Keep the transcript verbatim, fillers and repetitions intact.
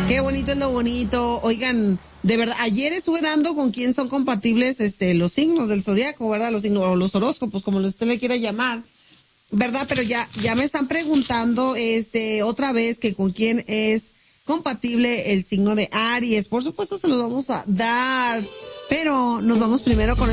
Qué bonito es lo bonito. Oigan, de verdad, ayer estuve dando con quién son compatibles este los signos del zodiaco, ¿verdad? Los signos, o los horóscopos, como usted le quiera llamar, ¿verdad? Pero ya, ya me están preguntando, este, otra vez que con quién es compatible el signo de Aries. Por supuesto se los vamos a dar, pero nos vamos primero con